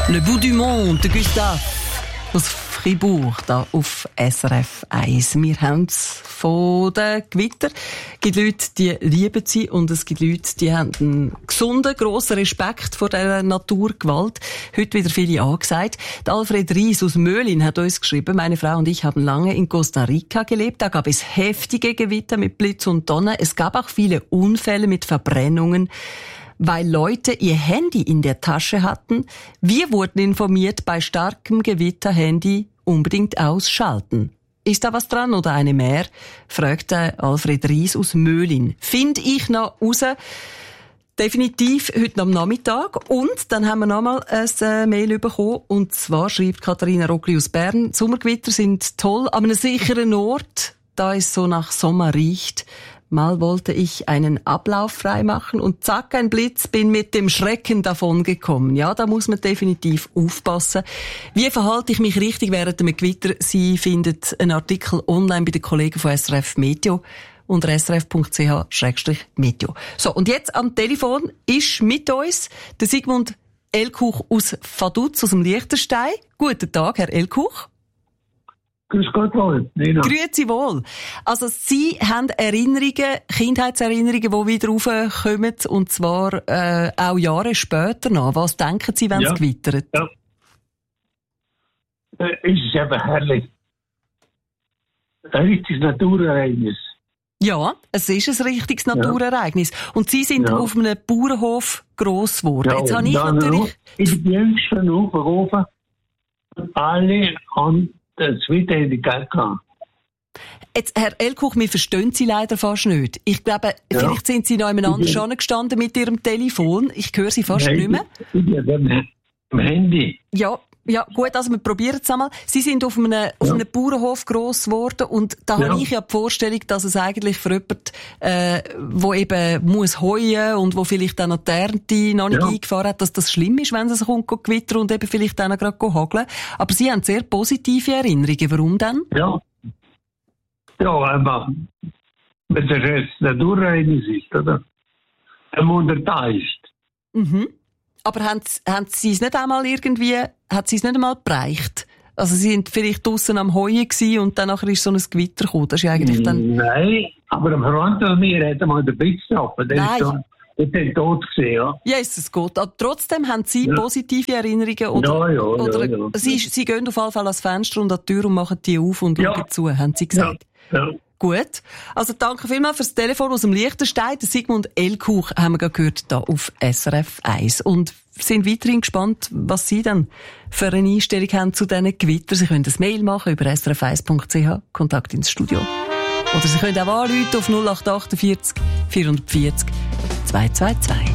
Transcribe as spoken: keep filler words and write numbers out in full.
Le Bout du Monde, de Gustave aus Fribourg, da auf S R F eins. Wir haben es von den Gewitter. Es gibt Leute, die lieben sie, und es gibt Leute, die haben einen gesunden, grossen Respekt vor dieser Naturgewalt. Heute wieder viele angesagt. Die Alfred Ries aus Möhlin hat uns geschrieben, meine Frau und ich haben lange in Costa Rica gelebt. Da gab es heftige Gewitter mit Blitz und Donner. Es gab auch viele Unfälle mit Verbrennungen, weil Leute ihr Handy in der Tasche hatten. Wir wurden informiert, bei starkem Gewitter Handy unbedingt ausschalten. Ist da was dran oder eine mehr? Fragte Alfred Ries aus Möhlin. Finde ich noch raus. Definitiv heute am Nachmittag. Und dann haben wir nochmal ein Mail bekommen. Und zwar schreibt Katharina Rockli aus Bern, Sommergewitter sind toll, an einem sicheren Ort, da es so nach Sommer riecht. Mal wollte ich einen Ablauf freimachen und zack, ein Blitz, bin mit dem Schrecken davon gekommen. Ja, da muss man definitiv aufpassen. Wie verhalte ich mich richtig während dem Gewitter? Sie findet einen Artikel online bei den Kollegen von S R F Meteo unter s r f punkt c h schrägstrich meteo. So, und jetzt am Telefon ist mit uns der Sigmund Elkuch aus Vaduz, aus dem Liechtenstein. Guten Tag, Herr Elkuch. Grüß Gott wohl, Nina. Grüezi wohl. Also Sie haben Erinnerungen, Kindheitserinnerungen, die wieder raufkommen, und zwar äh, auch Jahre später noch. Was denken Sie, wenn es ja. gewittert? Ja. Äh, es ist eben herrlich. Ein richtiges Naturereignis. Ja, es ist ein richtiges Naturereignis. Und Sie sind ja. auf einem Bauernhof gross geworden. Ja, jetzt habe ich natürlich... Ich bin die Jüngsten aufgerufen und alle haben das Wetter gehabt. Jetzt, Herr Elkuch, wir verstehen Sie leider fast nicht. Ich glaube, ja. vielleicht sind Sie noch jemand schon gestanden mit Ihrem Telefon. Ich höre Sie fast Nein, nicht mehr. Ich bin am Handy. Ja, ja, gut, also wir probieren es einmal. Sie sind auf einem, ja. auf einem Bauernhof gross geworden, und da ja. habe ich ja die Vorstellung, dass es eigentlich für jemanden, äh, wo eben muss heuen und wo vielleicht auch noch die Ernte noch nicht ja. eingefahren hat, dass das schlimm ist, wenn es kommt, gewittern und eben vielleicht auch noch gerade hageln. Aber Sie haben sehr positive Erinnerungen. Warum denn? Ja. Ja, einfach, wenn das jetzt Naturereignis ist, oder? Wenn man da ist. Mhm. Aber haben, haben Sie es nicht einmal irgendwie, hat Sie es nicht einmal bereicht? Also Sie sind vielleicht draussen am Heuen gewesen und dann nachher ist so ein Gewitter gekommen. Das ist ja eigentlich dann... Nein, aber am Verwandten von mir hat mal den Blitz getroffen. Der Nein. ist schon, der ist tot gewesen, ja. Jesus Gott. Aber trotzdem haben Sie ja. positive Erinnerungen? Oder, ja, ja, oder ja, ja. Sie, Sie gehen auf jeden Fall ans Fenster und an die Tür und machen die auf und ja. schauen zu, haben Sie gesagt? Ja. ja. Gut. Also danke vielmals fürs Telefon aus dem Liechtenstein. Der Sigmund Elkuch haben wir gerade gehört hier auf S R F eins. Und sind weiterhin gespannt, was Sie dann für eine Einstellung haben zu diesen Gewittern. Sie können ein Mail machen über s r f eins punkt c h, Kontakt ins Studio. Oder Sie können auch anrufen auf null acht acht vier vier vier vier zwei zwei zwei.